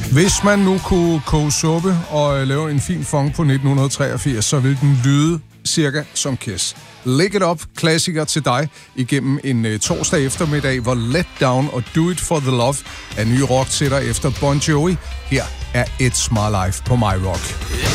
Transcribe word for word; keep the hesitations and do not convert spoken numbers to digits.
Hvis man nu kunne koge suppe og lave en fin funk på nitten treogfirs, så ville den lyde cirka som Kiss. Lick It Up, klassiker til dig igennem en uh, torsdag eftermiddag, hvor Let Down og Do It For The Love er ny rock til dig efter Bon Jovi. Her er It's My Life på My Rock.